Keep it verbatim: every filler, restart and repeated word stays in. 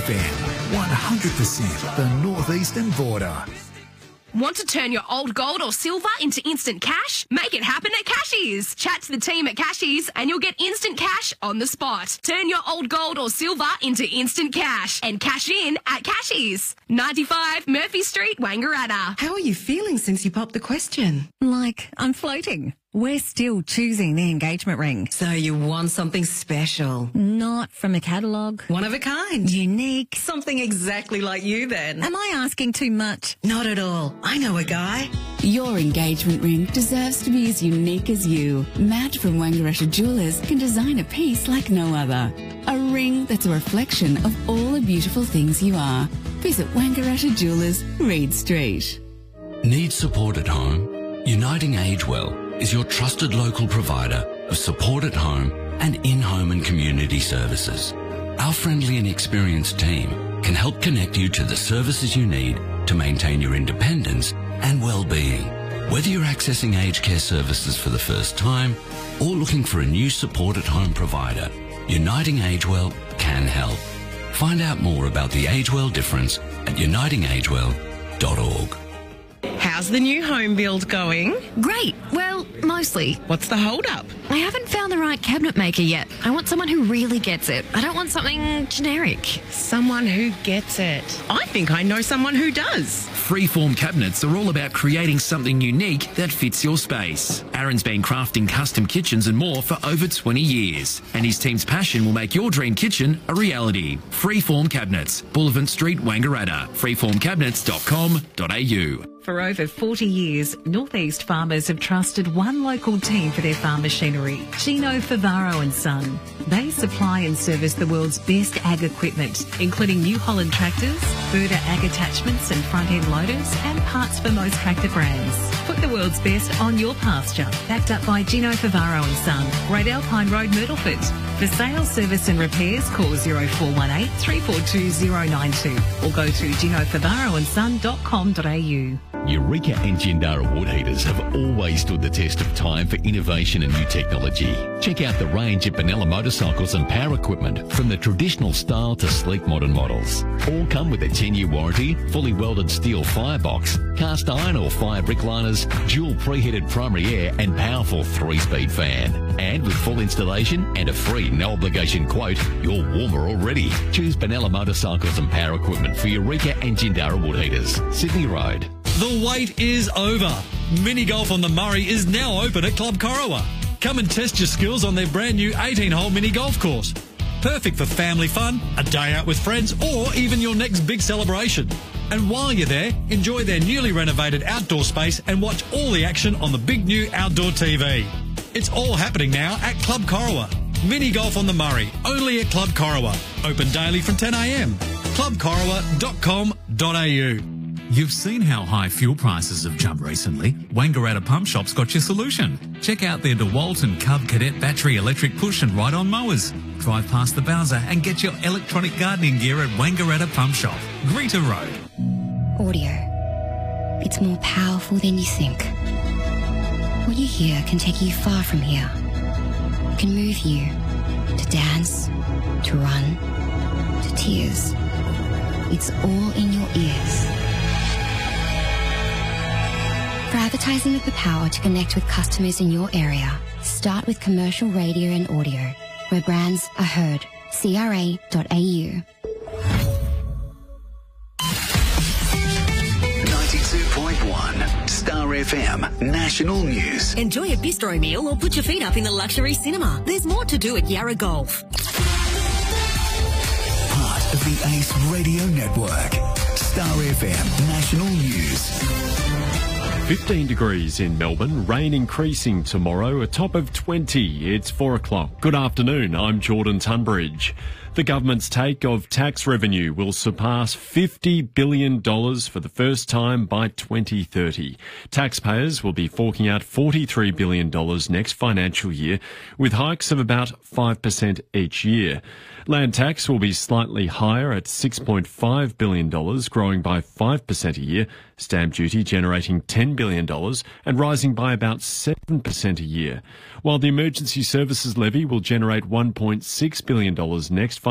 F M, one hundred percent the Northeastern Border. Want to turn your old gold or silver into instant cash? Make it happen at Cashies. Chat to the team at Cashies and you'll get instant cash on the spot. Turn your old gold or silver into instant cash and cash in at Cashies. ninety-five Murphy Street, Wangaratta. How are you feeling since you popped the question? Like I'm floating. We're still choosing the engagement ring. So you want something special? Not from a catalogue. One of a kind? Unique. Something exactly like you then. Am I asking too much? Not at all. I know a guy. Your engagement ring deserves to be as unique as you. Matt from Wangaratta Jewelers can design a piece like no other. A ring that's a reflection of all the beautiful things you are. Visit Wangaratta Jewelers, Reed Street. Need support at home? Uniting Agewell is your trusted local provider of support at home and in-home and community services. Our friendly and experienced team can help connect you to the services you need to maintain your independence and well-being. Whether you're accessing aged care services for the first time or looking for a new support at home provider, Uniting Agewell can help. Find out more about the Agewell difference at uniting agewell dot org. How's the new home build going? Great. Well, mostly. What's the hold-up? I haven't found the right cabinet maker yet. I want someone who really gets it. I don't want something generic. Someone who gets it. I think I know someone who does. Freeform cabinets are all about creating something unique that fits your space. Aaron's been crafting custom kitchens and more for over twenty years, and his team's passion will make your dream kitchen a reality. Freeform Cabinets, Boulevard Street, Wangaratta. freeform cabinets dot com dot a u. For over forty years, Northeast farmers have trusted one local team for their farm machinery, Gino Favaro and Son. They supply and service the world's best ag equipment, including New Holland tractors, Berta ag attachments and front-end loaders, and parts for most tractor brands. Put the world's best on your pasture. Backed up by Gino Favaro and Son, Great Alpine Road, Myrtleford. For sales, service and repairs, call zero four one eight, three four two zero nine two or go to gino favaro and son dot com dot a u. Eureka and Jindara wood heaters have always stood the test of time for innovation and new technology. Check out the range at Benella Motorcycles and Power Equipment, from the traditional style to sleek modern models. All come with a ten-year warranty, fully welded steel firebox, cast iron or fire brick liners, dual preheated primary air and powerful three-speed fan. And with full installation and a free no-obligation quote, you're warmer already. Choose Benella Motorcycles and Power Equipment for Eureka and Jindara wood heaters. Sydney Road. The wait is over. Mini golf on the Murray is now open at Club Corowa. Come and test your skills on their brand new eighteen-hole mini golf course. Perfect for family fun, a day out with friends, or even your next big celebration. And while you're there, enjoy their newly renovated outdoor space and watch all the action on the big new outdoor T V. It's all happening now at Club Corowa. Mini golf on the Murray, only at Club Corowa. Open daily from ten a m. club corowa dot com dot a u. You've seen how high fuel prices have jumped recently. Wangaratta Pump Shop's got your solution. Check out their DeWalt and Cub Cadet battery electric push and ride-on mowers. Drive past the Bowser and get your electronic gardening gear at Wangaratta Pump Shop, Greta Road. Audio. It's more powerful than you think. What you hear can take you far from here. It can move you to dance, to run, to tears. It's all in your ears. For advertising with the power to connect with customers in your area, start with commercial radio and audio, where brands are heard. C R A dot A U. ninety-two point one Star F M National News. Enjoy a bistro meal or put your feet up in the luxury cinema. There's more to do at Yarra Golf. Part of the Ace Radio Network. Star F M National News. fifteen degrees in Melbourne, rain increasing tomorrow, a top of twenty. It's four o'clock. Good afternoon, I'm Jordan Tunbridge. The government's take of tax revenue will surpass fifty billion dollars for the first time by twenty thirty. Taxpayers will be forking out forty-three billion dollars next financial year, with hikes of about five percent each year. Land tax will be slightly higher at six point five billion dollars, growing by five percent a year. Stamp duty generating ten billion dollars and rising by about seven percent a year. While the emergency services levy will generate one point six billion dollars next